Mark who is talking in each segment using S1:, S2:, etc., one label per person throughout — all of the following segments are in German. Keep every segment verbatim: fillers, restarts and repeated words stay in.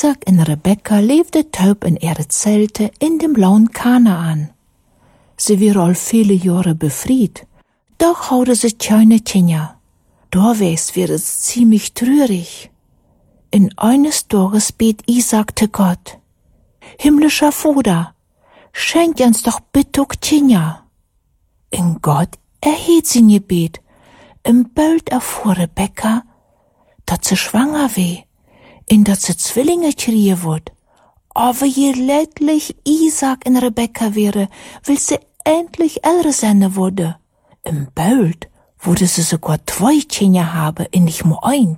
S1: Isaac en Rebekka leefde taub in ihre Zelte in dem Land Kanaan. Sie waren al viele Jahre befried, doch hadden sie keine Kinder. Doorwees wäre es ziemlich traurig. In eines Tages bet Isaac zu Gott: Himmlischer Vater, schenk uns doch bitte Kinder. In Gott erhielt sie Gebet. Im Bald erfuhr Rebekka, dat sie schwanger weh, in dat sie Zwillinge kriegen wird. Aber je leidlich Isaac en Rebekka wäre, will sie endlich älter sein wurde. Im Bald würde sie sogar zwei Kinder haben, in nicht nur ein.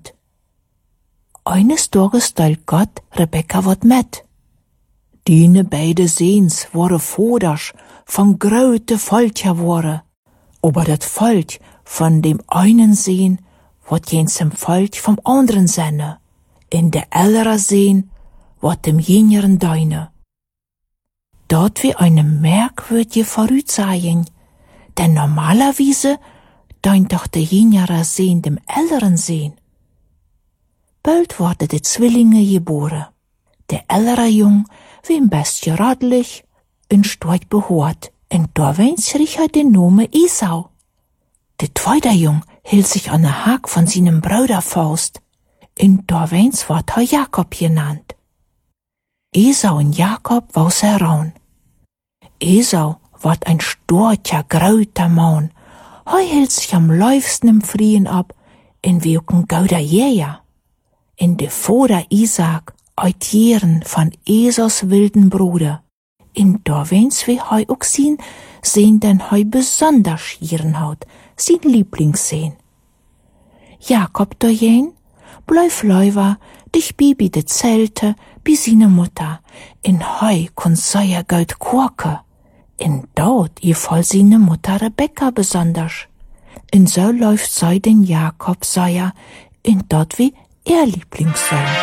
S1: Eines Tages teilt Gott Rebekka wat mit. Diene beide Seens waren Voders von gröte Volkja waren. Aber dat Volk von dem einen Seen wird jens im Volk vom anderen Senne. In der ältere Seen wird dem jüngeren deine. Dort wie eine merkwürdige Vorützeiung, denn normalerweise deint doch der jüngere Seen dem älteren Seen. Bald wurden die Zwillinge geboren. Der ältere Jung wie im Bestje radlich und stort behort, und da wens riech er den Namen Esau. Der zweite Jung hielt sich an der Haak von seinem Bruder Faust, und da wens ward er Jakob genannt. Esau und Jakob waus heraun. Esau ward ein storcher, grauter Mann. Er hielt sich am läufsten im Frieden ab, in wie auch ein gauder Jäger. In de Vater Isaac uit Jeren von Esaus wilden Bruder. In da wens wie hei auch sehen, sehen denn hei besonders Jeren haut, sein Lieblingssehen. Jakob dajen, bleif Läufer, dich bibi de Zelte, bi sine Mutter, in hei kun seier Geld Korke. In dort gefall sine Mutter Rebekka besonders. In so läuft sei den Jakob seier, in dort wie er Lieblingssohn.